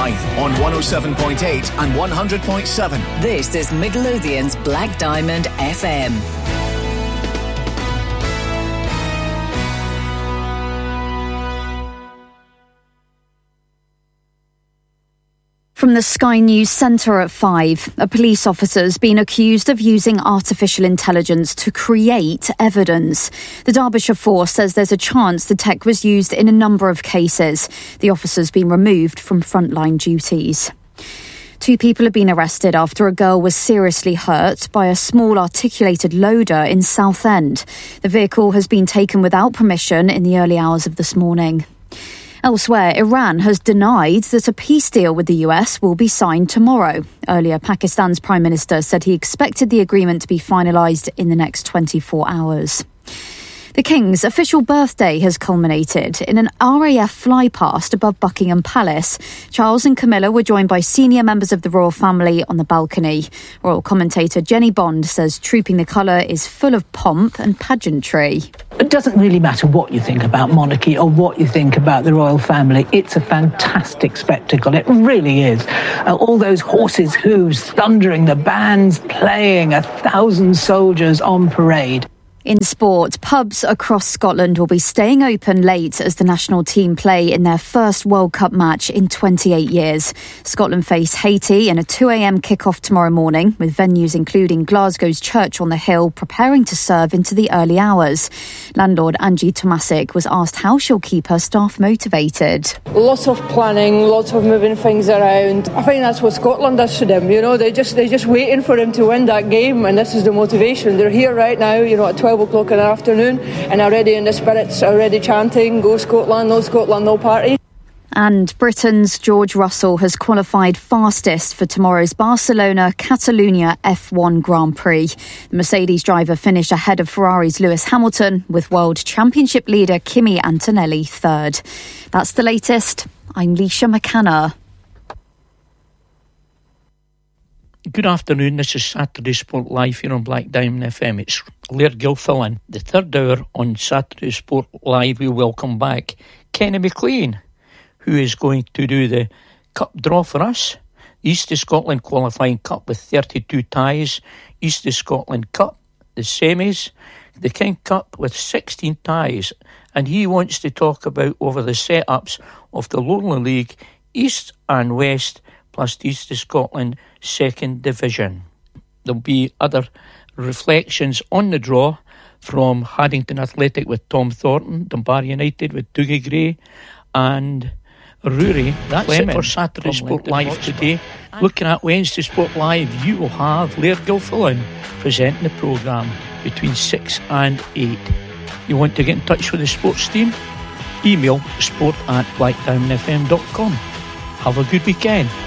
Live on 107.8 and 100.7. This is Midlothian's Black Diamond FM. From the Sky News Centre at 5, a police officer's been accused of using artificial intelligence to create evidence. The Derbyshire Force says there's a chance the tech was used in a number of cases. The officer's been removed from frontline duties. 2 people have been arrested after a girl was seriously hurt by a small articulated loader in Southend. The vehicle has been taken without permission in the early hours of this morning. Elsewhere, Iran has denied that a peace deal with the US will be signed tomorrow. Earlier, Pakistan's Prime Minister said he expected the agreement to be finalised in the next 24 hours. The King's official birthday has culminated in an RAF flypast above Buckingham Palace. Charles and Camilla were joined by senior members of the royal family on the balcony. Royal commentator Jenny Bond says Trooping the Colour is full of pomp and pageantry. It doesn't really matter what you think about monarchy or what you think about the royal family. It's a fantastic spectacle. It really is. All those horses' hooves thundering, the bands playing, 1,000 soldiers on parade. In sport, pubs across Scotland will be staying open late as the national team play in their first World Cup match in 28 years. Scotland face Haiti in a 2 a.m. kick-off tomorrow morning, with venues including Glasgow's Church on the Hill preparing to serve into the early hours. Landlord Angie Tomasic was asked how she'll keep her staff motivated. Lots of planning, lots of moving things around. I think that's what Scotland does to them. You know, they're just waiting for him to win that game, and this is the motivation. They're here right now, you know, at 12 o'clock in the afternoon and already in the spirits, already chanting, go Scotland, no party. And Britain's George Russell has qualified fastest for tomorrow's Barcelona-Catalunya F1 Grand Prix. The Mercedes driver finished ahead of Ferrari's Lewis Hamilton, with World Championship leader Kimi Antonelli third. That's the latest. I'm Leisha McCanna. Good afternoon, this is Saturday Sport Live here on Black Diamond FM. It's Laird Gilfillan. The third hour on Saturday Sport Live, we welcome back Kenny McLean, who is going to do the cup draw for us. East of Scotland Qualifying Cup with 32 ties. East of Scotland Cup, the semis. The King Cup with 16 ties. And he wants to talk about over the setups of the Lowland League, East and West, plus East of Scotland Second Division. There'll be other reflections on the draw from Haddington Athletic with Tom Thornton, Dunbar United with Dougie Gray and Rory. That's Clement. It for Saturday Sport Live today. Looking at Wednesday Sport Live, you will have Laird Gilfillan presenting the programme between 6 and 8. You want to get in touch with the sports team? Email sport@blackdiamondfm.com. Have a good weekend.